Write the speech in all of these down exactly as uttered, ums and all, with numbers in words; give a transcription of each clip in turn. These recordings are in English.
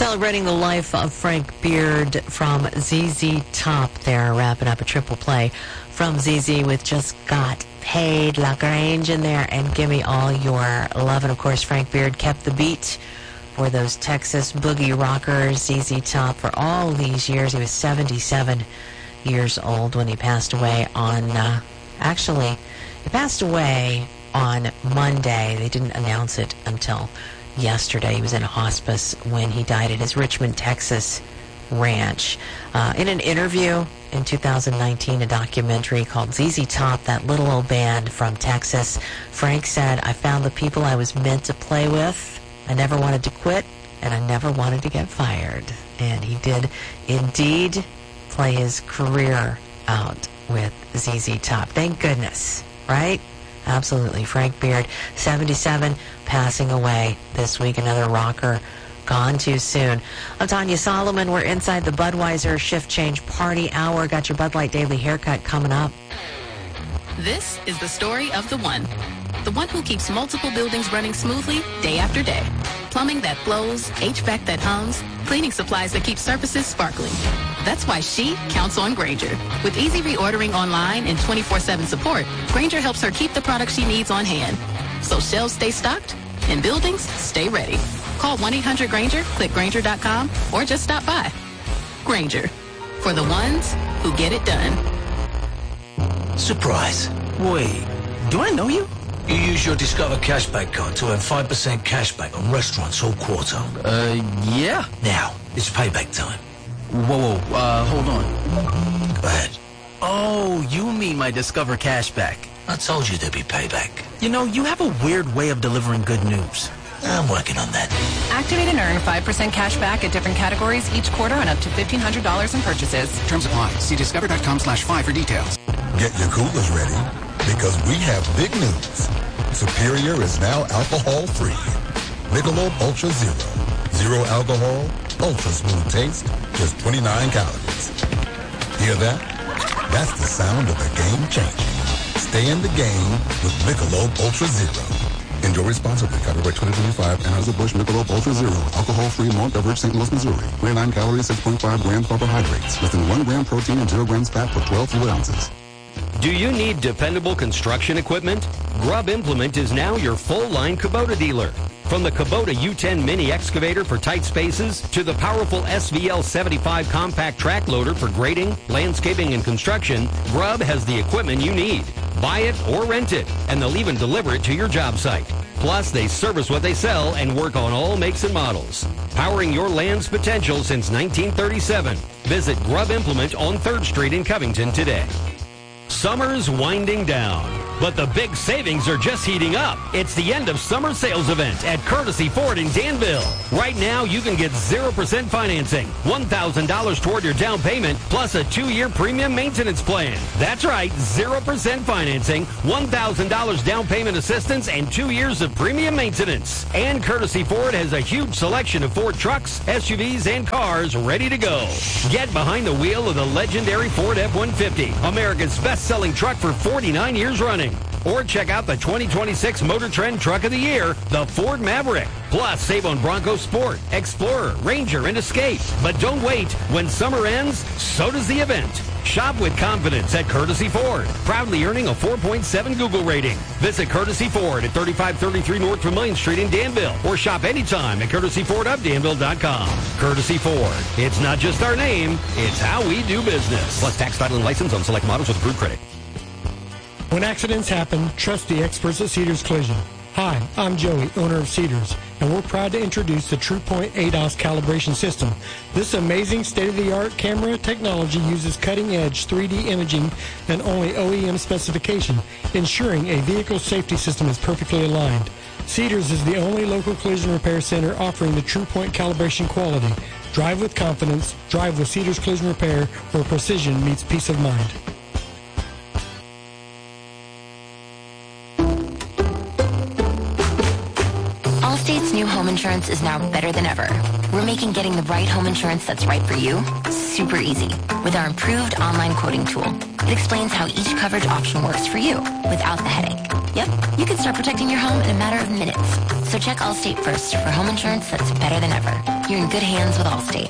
Celebrating the life of Frank Beard from Z Z Top there, wrapping up a triple play from Z Z with Just Got Paid, LaGrange in there, and Give Me All Your Love. And of course, Frank Beard kept the beat for those Texas boogie rockers, Z Z Top, for all these years. He was seventy-seven years old when he passed away on, uh, actually, he passed away on Monday. They didn't announce it until yesterday. He was in a hospice when he died at his Richmond, Texas ranch. Uh, in an interview in two thousand nineteen, a documentary called Z Z Top, that little old band from Texas, Frank said, "I found the people I was meant to play with. I never wanted to quit, and I never wanted to get fired." And he did indeed play his career out with Z Z Top. Thank goodness, right? Absolutely. Frank Beard, seventy-seven, passing away this week. Another rocker gone too soon. I'm Tanya Solomon. We're inside the Budweiser Shift Change Party Hour. Got your Bud Light Daily Haircut coming up. This is the story of the one. The one who keeps multiple buildings running smoothly day after day. Plumbing that flows, H V A C that hums, cleaning supplies that keep surfaces sparkling. That's why she counts on Grainger. With easy reordering online and twenty-four seven support, Grainger helps her keep the products she needs on hand. So shelves stay stocked and buildings stay ready. Call one eight hundred Grainger, click Grainger dot com, or just stop by. Grainger, for the ones who get it done. Surprise. Wait, do I know you? You use your Discover Cashback card to earn five percent cashback on restaurants all quarter. Uh, yeah. Now, it's payback time. Whoa, whoa, uh, hold on. Go ahead. Oh, you mean my Discover Cashback. I told you there'd be payback. You know, you have a weird way of delivering good news. I'm working on that. Activate and earn five percent cash back at different categories each quarter on up to fifteen hundred dollars in purchases. Terms apply. See discover dot com slash five for details. Get your coolers ready, because we have big news. Superior is now alcohol-free. Michelob Ultra Zero. Zero alcohol, ultra smooth taste, just twenty-nine calories. Hear that? That's the sound of a game changer. Stay in the game with Michelob Ultra Zero. Enjoy responsibly. Copyright twenty twenty-five. Anheuser-Busch Michelob Ultra Zero. Alcohol-free malt beverage, Saint Louis, Missouri. twenty-nine calories, six point five grams carbohydrates. Less than one gram protein and zero grams fat for twelve fluid ounces. Do you need dependable construction equipment? Grubb Implement is now your full-line Kubota dealer. From the Kubota U ten mini excavator for tight spaces to the powerful S V L seventy-five compact track loader for grading, landscaping, and construction, Grubb has the equipment you need. Buy it or rent it, and they'll even deliver it to your job site. Plus, they service what they sell and work on all makes and models. Powering your land's potential since nineteen thirty-seven. Visit Grubb Implement on third Street in Covington today. Summer's winding down, but the big savings are just heating up. It's the end of summer sales event at Courtesy Ford in Danville. Right now, you can get zero percent financing, one thousand dollars toward your down payment, plus a two-year premium maintenance plan. That's right, zero percent financing, one thousand dollars down payment assistance, and two years of premium maintenance. And Courtesy Ford has a huge selection of Ford trucks, S U Vs, and cars ready to go. Get behind the wheel of the legendary Ford F one fifty, America's best-selling truck for forty-nine years running. Or check out the twenty twenty-six Motor Trend Truck of the Year, the Ford Maverick. Plus, save on Bronco Sport, Explorer, Ranger, and Escape. But don't wait. When summer ends, so does the event. Shop with confidence at Courtesy Ford, proudly earning a four point seven Google rating. Visit Courtesy Ford at thirty-five thirty-three North Vermillion Street in Danville, or shop anytime at courtesy ford of danville dot com. Courtesy Ford. It's not just our name, it's how we do business. Plus tax, title, and license on select models with approved credit. When accidents happen, trust the experts at Cedars Collision. Hi, I'm Joey, owner of Cedars, and we're proud to introduce the TruePoint A D O S calibration system. This amazing state-of-the-art camera technology uses cutting-edge three D imaging and only O E M specification, ensuring a vehicle safety system is perfectly aligned. Cedars is the only local collision repair center offering the TruePoint calibration quality. Drive with confidence, drive with Cedars Collision Repair, where precision meets peace of mind. Allstate's new home insurance is now better than ever. We're making getting the right home insurance that's right for you super easy with our improved online quoting tool. It explains how each coverage option works for you without the headache. Yep, you can start protecting your home in a matter of minutes. So check Allstate first for home insurance that's better than ever. You're in good hands with Allstate.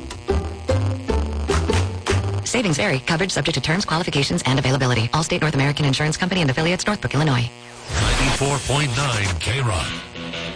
Savings vary. Coverage subject to terms, qualifications, and availability. Allstate North American Insurance Company and affiliates, Northbrook, Illinois. ninety-four point nine K-Rock.